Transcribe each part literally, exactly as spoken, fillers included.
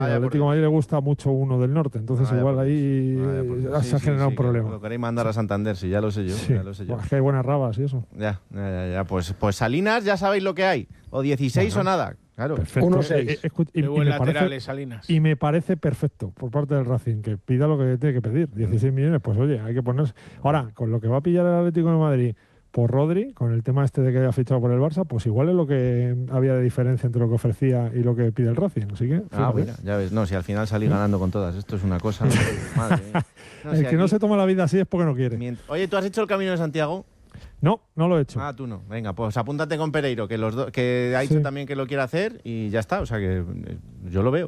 Al Atlético de Madrid le gusta mucho uno del norte, entonces Vaya igual por ahí Vaya por Dios. se Sí, ha sí, generado sí, un problema. Lo queréis mandar a Santander, sí, ya lo sé yo. Sí. Ya lo sé yo. Buah, es que hay buenas rabas y eso. Ya, ya, ya, ya. Pues, pues Salinas, ya sabéis lo que hay. O dieciséis Bueno, o nada. Claro. Perfecto. uno Eh, seis. eh, escu- y, Qué y buen me lateral parece, es Salinas. y me parece perfecto por parte del Racing, que pida lo que tiene que pedir. dieciséis millones, pues oye, hay que ponerse. Ahora, con lo que va a pillar el Atlético de Madrid por Rodri, con el tema este de que haya fichado por el Barça, pues igual es lo que había de diferencia entre lo que ofrecía y lo que pide el Racing. Así que, Ah, fíjate. mira, ya ves. No, si al final salí ganando con todas. Esto es una cosa. Madre mía. No, el si que no aquí- se toma la vida así es porque no quiere. Mient- Oye, ¿tú has hecho el Camino de Santiago? No, no lo he hecho. Ah, tú no. Venga, pues apúntate con Pereiro, que los do- que ha dicho Sí. también que lo quiere hacer y ya está. O sea que eh, yo lo veo.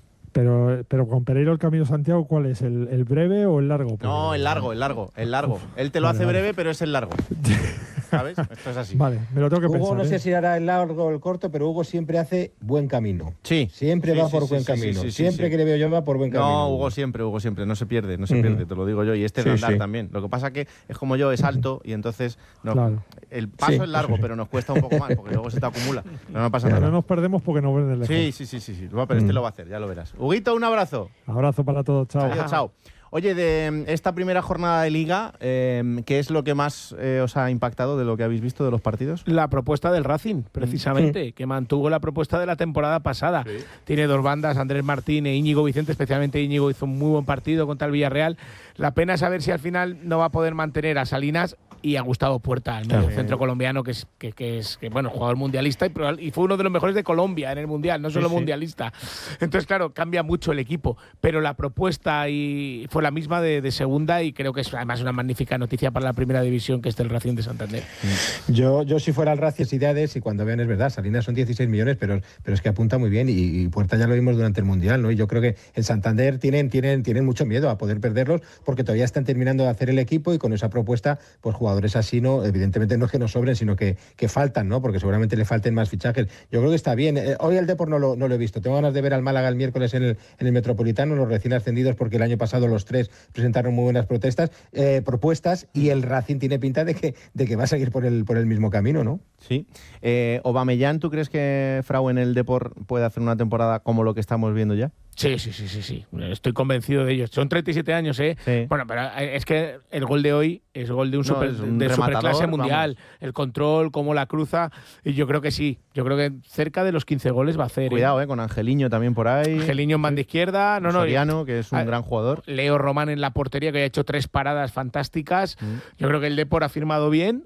Pero, pero con Pereiro el Camino de Santiago, ¿cuál es? ¿El, el breve o el largo? No, Porque- el largo, el largo, el largo. Uf, Él te lo vale, hace vale. breve, pero es el largo. ¿Sabes? Esto es así. Vale, me lo tengo que Hugo pensar. no ¿eh? sé si hará el largo o el corto, pero Hugo siempre hace buen camino. Sí. Siempre Sí, va sí, por sí, buen sí, sí, camino. sí, sí, siempre sí. que le veo yo va por buen camino. No, Hugo siempre, Hugo siempre, no se pierde, no se Ujú. pierde, te lo digo yo. Y este Sí, de andar sí. también. Lo que pasa que es como yo, es alto y entonces no, Claro. el paso Sí, es largo, sí, sí. pero nos cuesta un poco más porque luego se te acumula. Pero no pasa Pero nada. no nos perdemos porque nos ven de lejos. Sí, sí, sí, sí, sí. Pero este Mm. lo va a hacer, ya lo verás. Huguito, un abrazo. Abrazo para todos, chao. Adiós, chao. Oye, de esta primera jornada de Liga, eh, ¿qué es lo que más eh, os ha impactado de lo que habéis visto de los partidos? La propuesta del Racing, precisamente, que mantuvo la propuesta de la temporada pasada. Tiene dos bandas, Andrés Martín e Íñigo Vicente, especialmente Íñigo hizo un muy buen partido contra el Villarreal. La pena es saber si al final no va a poder mantener a Salinas y a Gustavo Puerta, el medio centro colombiano, que es, que, que es que, bueno, jugador mundialista y, probable- y fue uno de los mejores de Colombia en el Mundial, no solo sí. mundialista. Entonces, claro, cambia mucho el equipo, pero la propuesta y fue la misma de, de segunda y creo que es además una magnífica noticia para la primera división, que es del Racing de Santander. Yo, yo si fuera el Racing Idades y cuando vean es verdad, Salinas son dieciséis millones, pero, pero es que apunta muy bien y, y Puerta ya lo vimos durante el Mundial, ¿no? Y yo creo que en Santander tienen, tienen, tienen mucho miedo a poder perderlos porque todavía están terminando de hacer el equipo y con esa propuesta, pues jugadores así, ¿no? Evidentemente no es que no sobren, sino que, que faltan, ¿no? Porque seguramente le falten más fichajes. Yo creo que está bien. Eh, hoy el Depor no lo, no lo he visto. Tengo ganas de ver al Málaga el miércoles en el, en el Metropolitano, los recién ascendidos, porque el año pasado los tres presentaron muy buenas protestas, eh, propuestas y el Racing tiene pinta de que, de que va a seguir por el, por el mismo camino, ¿no? Sí. Eh, Aubameyang, ¿tú crees que Frau en el Depor puede hacer una temporada como lo que estamos viendo ya? Sí, sí, sí, sí, sí. Estoy convencido de ello. Son treinta y siete años, ¿eh? Sí. Bueno, pero es que el gol de hoy es gol de un, No, super, es un de rematador, superclase mundial. vamos. El control, cómo la cruza. Y yo creo que sí. Yo creo que cerca de los quince goles va a hacer. Cuidado, eh, con Angeliño también por ahí. Angeliño en banda izquierda. No, no. Soriano, que es un Ah, gran jugador. Leo Román en la portería, que ha hecho tres paradas fantásticas. Mm. Yo creo que el Depor ha firmado bien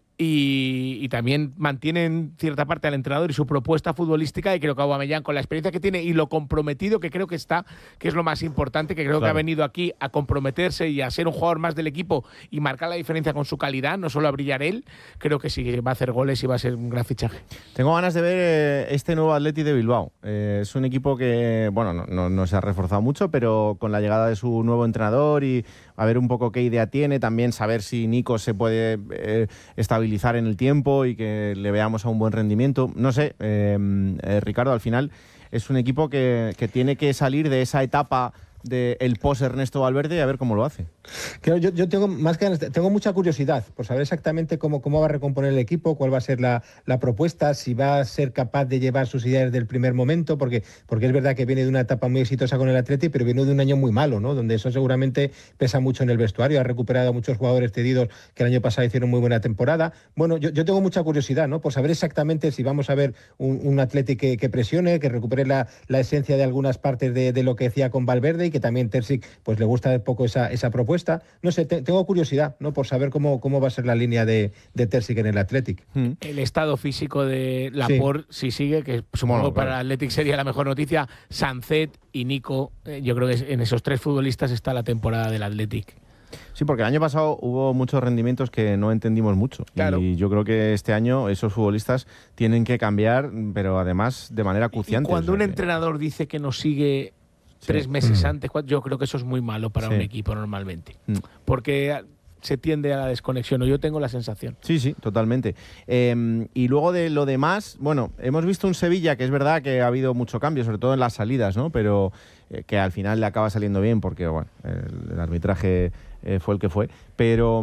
y, y también mantiene en cierta parte al entrenador y su propuesta futbolística, y creo que Aubameyang, con la experiencia que tiene y lo comprometido que creo que está, que es lo más importante, que creo que Claro. ha venido aquí a comprometerse y a ser un jugador más del equipo y marcar la diferencia con su calidad, no solo a brillar él, creo que sí va a hacer goles y va a ser un gran fichaje. Tengo ganas de ver eh, este nuevo Atleti de Bilbao. Eh, es un equipo que, bueno, no, no, no se ha reforzado mucho, pero con la llegada de su nuevo entrenador y a ver un poco qué idea tiene, también saber si Nico se puede eh, estabilizar en el tiempo y que le veamos a un buen rendimiento. No sé, eh, eh, Ricardo, al final es un equipo que, que tiene que salir de esa etapa del post Ernesto Valverde y a ver cómo lo hace. Creo, yo, yo tengo más que ganas, tengo mucha curiosidad por saber exactamente cómo, cómo va a recomponer el equipo, cuál va a ser la, la propuesta, si va a ser capaz de llevar sus ideas desde el primer momento, porque, porque es verdad que viene de una etapa muy exitosa con el Atleti, pero viene de un año muy malo, ¿no? Donde eso seguramente pesa mucho en el vestuario. Ha recuperado a muchos jugadores cedidos que el año pasado hicieron muy buena temporada. Bueno, yo, yo tengo mucha curiosidad, ¿no? Por saber exactamente si vamos a ver un, un Atleti que, que presione, que recupere la, la esencia de algunas partes de, de lo que decía con Valverde, y que también Terzic pues le gusta un poco esa, esa propuesta. No sé, te, tengo curiosidad, ¿no? Por saber cómo, cómo va a ser la línea de, de Terzic en el Athletic. Mm. El estado físico de Laporte, si sigue, que supongo Bueno, para claro. el Athletic sería la mejor noticia, Sancet y Nico, eh, yo creo que en esos tres futbolistas está la temporada del Athletic. Sí, porque el año pasado hubo muchos rendimientos que no entendimos mucho. Claro. Y yo creo que este año esos futbolistas tienen que cambiar, pero además de manera Y acuciante. cuando o un sea que- entrenador dice que nos sigue tres Sí. meses Mm. antes, cuatro, yo creo que eso es muy malo para Sí. un equipo normalmente. Mm. Porque se tiende a la desconexión, o yo tengo la sensación. Sí, sí, totalmente. Eh, y luego de lo demás, bueno, hemos visto un Sevilla que es verdad que ha habido mucho cambio, sobre todo en las salidas, ¿no? Pero eh, que al final le acaba saliendo bien porque, bueno, el, el arbitraje eh, fue el que fue. Pero